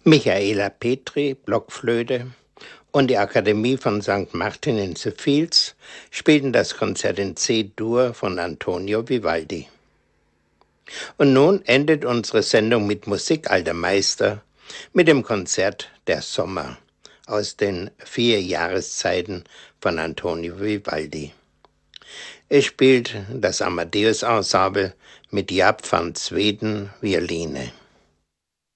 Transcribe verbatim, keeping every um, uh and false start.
Michaela Petri, Blockflöte, und die Akademie von Sankt Martin in Sefils spielten das Konzert in C-Dur von Antonio Vivaldi. Und nun endet unsere Sendung mit Musik alter Meister, mit dem Konzert Der Sommer aus den vier Jahreszeiten von Antonio Vivaldi. Es spielt das Amadeus Ensemble mit Jaap van Zweden Violine.